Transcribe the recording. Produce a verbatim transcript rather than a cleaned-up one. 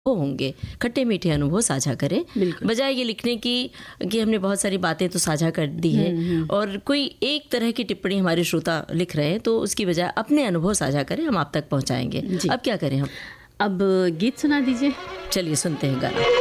होंगे, खट्टे मीठे अनुभव साझा करें, बजाय ये लिखने की कि हमने बहुत सारी बातें तो साझा कर दी हैं और कोई एक तरह की टिप्पणी हमारे श्रोता लिख रहे हैं तो उसकी बजाय अपने अनुभव साझा करें, हम आप तक पहुंचाएंगे। अब क्या करें हम? अब गीत सुना दीजिए। चलिए सुनते हैं गाना।